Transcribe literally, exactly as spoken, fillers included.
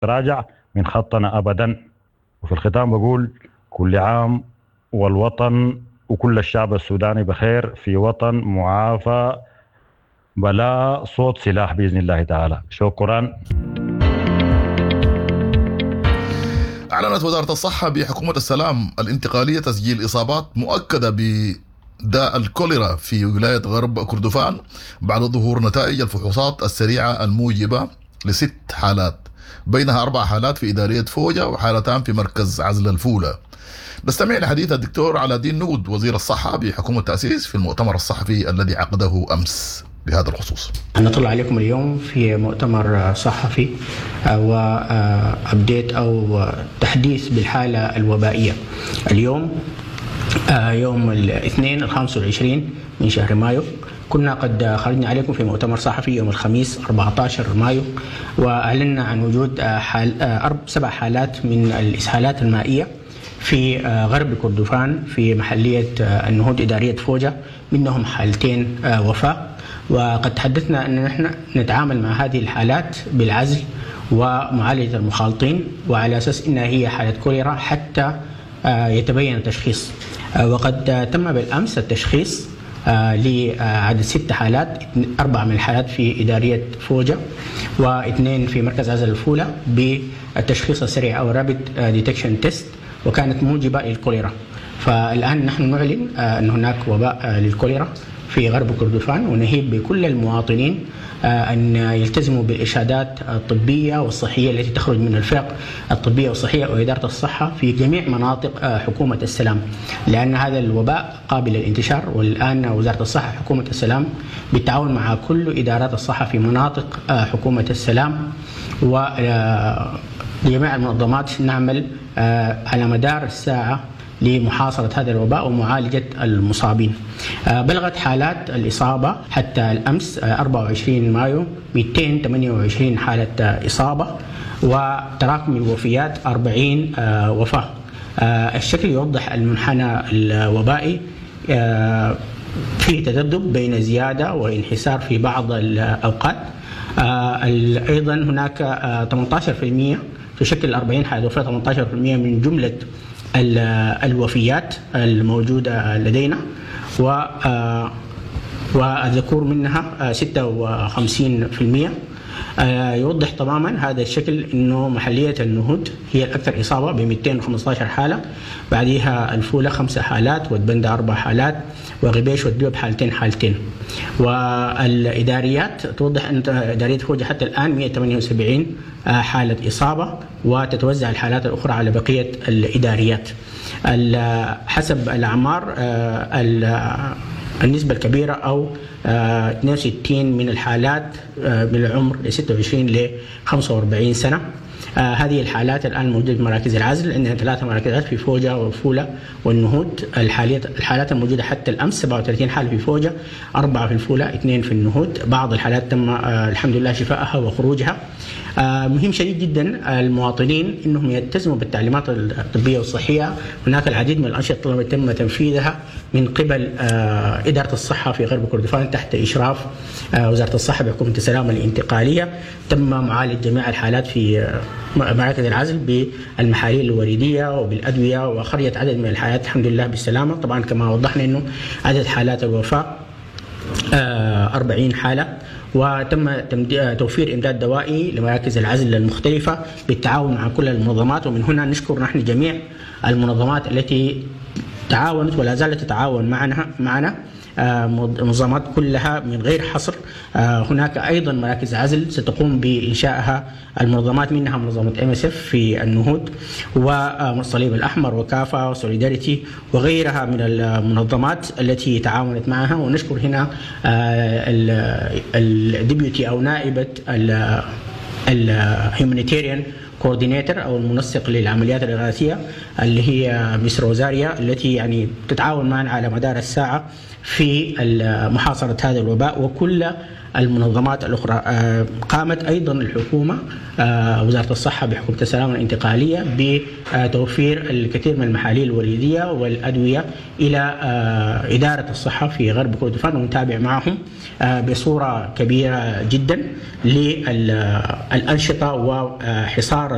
نتراجع من خطنا أبدا. وفي الختام بقول كل عام والوطن وكل الشعب السوداني بخير في وطن معافى بلا صوت سلاح بإذن الله تعالى. شكرا. أعلنت وزارة الصحة بحكومة السلام الانتقالية تسجيل إصابات مؤكدة بداء الكوليرا في ولاية غرب كردفان بعد ظهور نتائج الفحوصات السريعة الموجبة لست حالات، بينها أربع حالات في إدارية فوجة وحالتان في مركز عزل الفولة. نستمع لحديث الدكتور علاء الدين نود وزير الصحة بحكومة التأسيس في المؤتمر الصحفي الذي عقده أمس بهذا الخصوص. نطلع عليكم اليوم في مؤتمر صحفي وأبديت أو تحديث بالحالة الوبائية. اليوم يوم الاثنين الخامس والعشرين من شهر مايو، كنا قد خرجنا عليكم في مؤتمر صحفي يوم الخميس أربعة عشر مايو وأعلنا عن وجود حال سبع حالات من الإسهالات المائية في غرب كردفان في محلية النهوض إدارية فوجة، منهم حالتين وفاة. وقد تحدثنا أن نحن نتعامل مع هذه الحالات بالعزل ومعالجة المخالطين، وعلى أساس أنها هي حالة كوليرا حتى يتبين التشخيص. وقد تم بالأمس التشخيص لعدد ست حالات، أربع من الحالات في إدارية فوجة واثنين في مركز عزل الفولة بالتشخيص السريع أو رابيد ديتكشن تيست، وكانت موجبة للكوليرا. فالآن نحن نعلن أن هناك وباء للكوليرا في غرب كردفان، ونهيب بكل المواطنين أن يلتزموا بالإرشادات الطبية والصحية التي تخرج من الفرق الطبية والصحية وإدارة الصحة في جميع مناطق حكومة السلام، لأن هذا الوباء قابل للانتشار. والآن وزارة الصحة حكومة السلام بالتعاون مع كل إدارات الصحة في مناطق حكومة السلام وجميع المنظمات نعمل على مدار الساعة لمحاصرة هذا الوباء ومعالجة المصابين. بلغت حالات الإصابة حتى الأمس أربعة وعشرين مايو مئتين وثمانية وعشرين حالة إصابة، وتراكم الوفيات أربعين وفاة. الشكل يوضح المنحنى الوبائي فيه تذبذب بين زيادة وانحسار في بعض الأوقات. أيضا هناك ثمانية عشر بالمئة تشكل أربعين حالة وفاة ثمانية عشر بالمئة من جملة الوفيات الموجودة لدينا، والذكور منها ستة وخمسين بالمئة. يوضح تماما هذا الشكل أنه محلية النهوض هي الأكثر إصابة ب مئتين وخمسة عشر حالة، بعدها الفولة خمسة حالات، والبندة أربع حالات، وغبيش والديوب حالتين حالتين. والإداريات توضح أن إدارية فوجة حتى الآن مئة وثمانية وسبعين حالة إصابة، وتتوزع الحالات الأخرى على بقية الإداريات. حسب الأعمار النسبة الكبيرة أو اثنين وستين من الحالات بالعمر ستة وعشرين ل خمسة وأربعين سنة. آه هذه الحالات الآن موجودة في مراكز العزل، عندنا ثلاثة مراكز عزل في فوجة وفولة والنهوض. الحالات الحالات الموجودة حتى الأمس سبعة وثلاثين حالة في فوجة، أربعة في الفولة، اثنين في النهوض. بعض الحالات تم آه الحمد لله شفائها وخروجها. آه مهم شديد جدا المواطنين انهم يلتزموا بالتعليمات الطبيه والصحيه. هناك العديد من الانشطه التي تم تنفيذها من قبل آه اداره الصحه في غرب كردفان تحت اشراف آه وزاره الصحه بحكومه السلام الانتقاليه. تم معالجه جميع الحالات في آه مراكز العزل بالمحاليل الوريديه وبالادويه، وخرجت عدد من الحالات الحمد لله بالسلامه. طبعا كما وضحنا انه عدد حالات الوفاه آه أربعين حاله، وتم توفير إمداد دوائي لمراكز العزل المختلفة بالتعاون مع كل المنظمات. ومن هنا نشكر نحن جميع المنظمات التي تعاونت ولا زالت تتعاون معنا معنا منظمات كلها من غير حصر. هناك أيضا مراكز عزل ستقوم بإنشائها المنظمات، منها منظمة إم إس إف في النهوض والصليب الأحمر وكافا وسوليداريتي وغيرها من المنظمات التي تعاونت معها. ونشكر هنا الديبيوتي أو نائبة الهيومانيتيريان كوردينيتور أو المنسق للعمليات الإغاثية اللي هي مس روزاريا، التي يعني تتعاون معنا على مدار الساعة في محاصرة هذا الوباء، وكل المنظمات الأخرى. قامت أيضا الحكومة وزارة الصحة بحكومة السلام الانتقالية بتوفير الكثير من المحاليل الوريدية والأدوية إلى إدارة الصحة في غرب كردفان، ونتابع معهم بصورة كبيرة جدا للأنشطة وحصار